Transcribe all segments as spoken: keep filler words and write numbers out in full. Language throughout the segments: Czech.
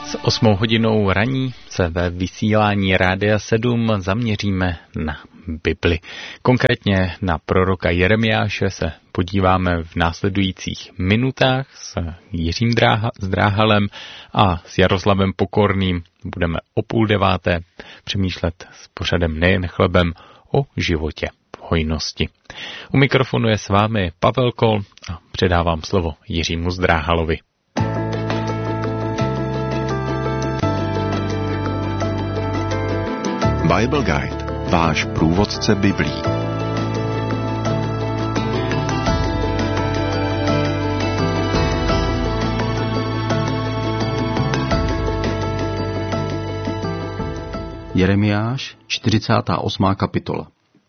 S osmou hodinou raní se ve vysílání Rádia sedm zaměříme na Bibli. Konkrétně na proroka Jeremiáše se podíváme v následujících minutách s Jiřím Dráha, s Dráhalem a s Jaroslavem Pokorným. Budeme o půl deváté přemýšlet s pořadem Nejen chlebem o životě v hojnosti. U mikrofonu je s vámi Pavel Kol a předávám slovo Jiřímu Zdráhalovi. Bible Guide, váš průvodce Biblí. Jeremiáš, čtyřicátá osmá kapitola.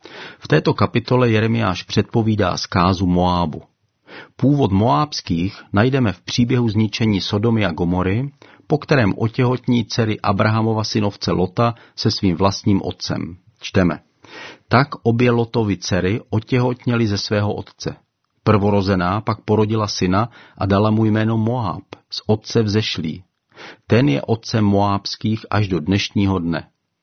V této kapitole Jeremiáš předpovídá zkázu Moábu. Původ moábských najdeme v příběhu zničení Sodomy a Gomory, po kterém otěhotní dcery Abrahamova synovce Lota se svým vlastním otcem. Čteme. Tak obě Lotovy dcery otěhotněly ze svého otce. Prvorozená pak porodila syna a dala mu jméno Moab, z otce vzešlý. Ten je otcem moábských až do dnešního dne.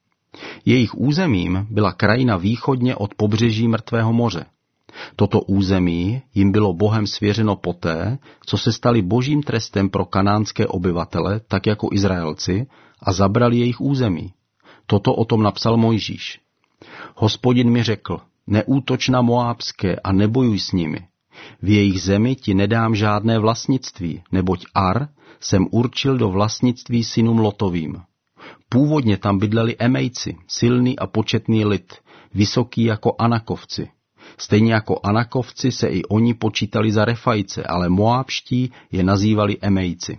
Jejich územím byla krajina východně od pobřeží Mrtvého moře. Toto území jim bylo Bohem svěřeno poté, co se stali božím trestem pro kanánské obyvatele, tak jako Izraelci, a zabrali jejich území. Toto o tom napsal Mojžíš. Hospodin mi řekl, neútoč na moábské a nebojuj s nimi. V jejich zemi ti nedám žádné vlastnictví, neboť Ar jsem určil do vlastnictví synům Lotovým. Původně tam bydleli Emejci, silný a početný lid, vysoký jako Anakovci. Stejně jako Anakovci se i oni počítali za Refajce, ale Moábští je nazývali Emejci.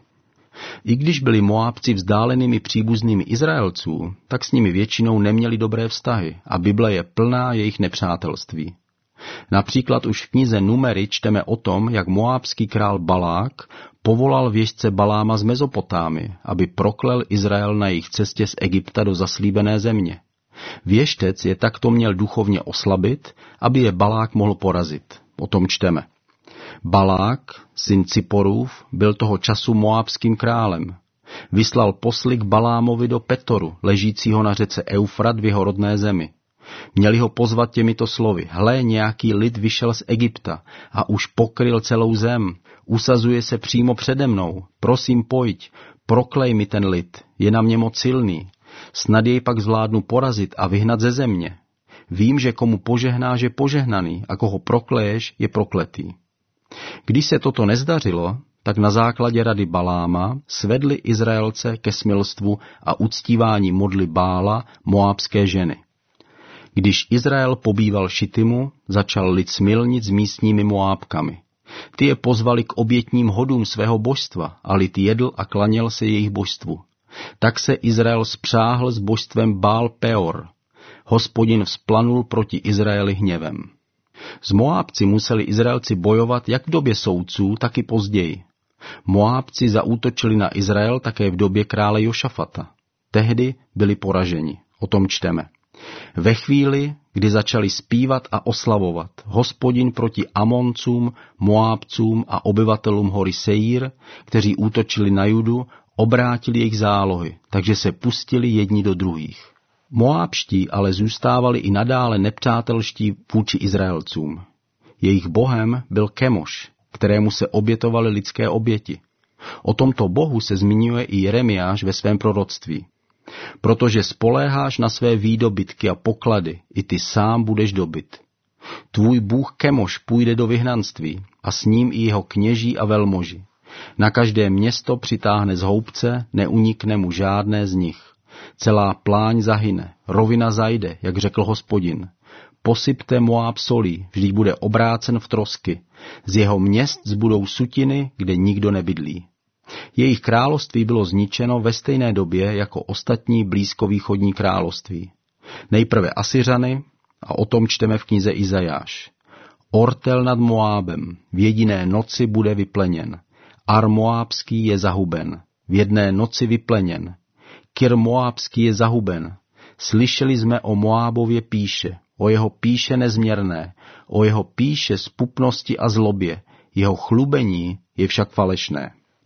I když byli Moábci vzdálenými příbuznými Izraelců, tak s nimi většinou neměli dobré vztahy a Bible je plná jejich nepřátelství. Například už v knize Numery čteme o tom, jak moábský král Balák povolal věštce Baláma z Mezopotámy, aby proklel Izrael na jejich cestě z Egypta do zaslíbené země. Věštec je takto měl duchovně oslabit, aby je Balák mohl porazit. O tom čteme. Balák, syn Ciporův, byl toho času moábským králem. Vyslal posly k Balámovi do Petoru, ležícího na řece Eufrat v jeho rodné zemi. Měli ho pozvat těmito slovy. Hle, nějaký lid vyšel z Egypta a už pokryl celou zem. Usazuje se přímo přede mnou. Prosím, pojď, proklej mi ten lid, je na mě moc silný. Snad jej pak zvládnu porazit a vyhnat ze země. Vím, že komu požehnáš je požehnaný a koho prokleješ je prokletý. Když se toto nezdařilo, tak na základě rady Baláma svedli Izraelce ke smilstvu a uctívání modly Bála moábské ženy. Když Izrael pobýval Šitimu, začal lid smilnit s místními Moábkami. Ty je pozvali k obětním hodům svého božstva a lid jedl a klaněl se jejich božstvu. Tak se Izrael spřáhl s božstvem Bál Peor. Hospodin vzplanul proti Izraeli hněvem. S Moábci museli Izraelci bojovat jak v době soudců, tak i později. Moábci zaútočili na Izrael také v době krále Jošafata. Tehdy byli poraženi. O tom čteme. Ve chvíli, kdy začali zpívat a oslavovat, Hospodin proti Amoncům, Moábcům a obyvatelům hory Seír, kteří útočili na Judu, obrátili jejich zálohy, takže se pustili jedni do druhých. Moábští ale zůstávali i nadále nepřátelští vůči Izraelcům. Jejich bohem byl Kemoš, kterému se obětovaly lidské oběti. O tomto bohu se zmiňuje i Jeremiáš ve svém proroctví. Protože spoléháš na své výdobytky a poklady, i ty sám budeš dobyt. Tvůj bůh Kemoš půjde do vyhnanství a s ním i jeho kněží a velmoži. Na každé město přitáhne z houbce, neunikne mu žádné z nich. Celá pláň zahyne, rovina zajde, jak řekl Hospodin. Posypte Moáb solí, vždyť bude obrácen v trosky. Z jeho měst zbudou sutiny, kde nikdo nebydlí. Jejich království bylo zničeno ve stejné době jako ostatní blízkovýchodní království. Nejprve Asyřany, a o tom čteme v knize Izajáš. Ortel nad Moábem v jediné noci bude vypleněn. Ar Moábský je zahuben, v jedné noci vypleněn. Kir Moábský je zahuben. Slyšeli jsme o Moábově píše, o jeho píše nezměrné, o jeho píše zpupnosti a zlobě, jeho chlubení je však falešné.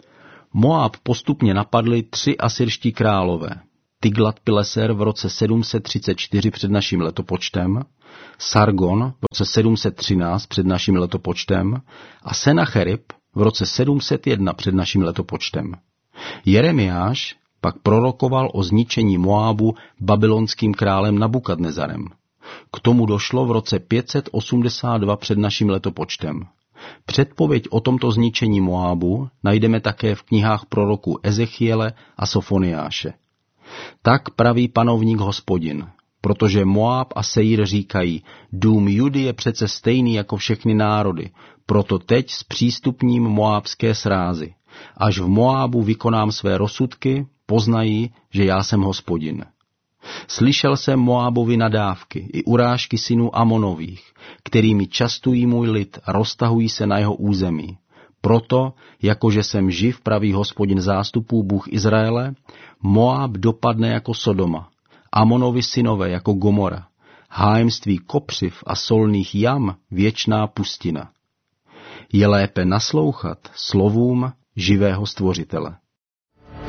Moab postupně napadli tři asyrští králové. Tiglat-Pileser v roce sedm set třicet čtyři před naším letopočtem, Sargon v roce sedm set třináct před naším letopočtem a Senacherib v roce sedm set jedna před naším letopočtem. Jeremiáš pak prorokoval o zničení Moabu babylonským králem Nabukadnezarem. K tomu došlo v roce pět set osmdesát dva před naším letopočtem. Předpověď o tomto zničení Moabu najdeme také v knihách proroků Ezechiele a Sofoniáše. Tak praví panovník Hospodin, protože Moab a Seir říkají, dům Judy je přece stejný jako všechny národy, proto teď zpřístupním moábské srázy. Až v Moabu vykonám své rozsudky, poznají, že já jsem Hospodin. Slyšel jsem Moabovi nadávky i urážky synů Amonových, kterými častují můj lid a roztahují se na jeho území. Proto, jakože jsem živ, praví Hospodin zástupů, Bůh Izraele, Moab dopadne jako Sodoma, Amonovi synové jako Gomora, hájemství kopřiv a solných jam věčná pustina. Je lépe naslouchat slovům živého Stvořitele.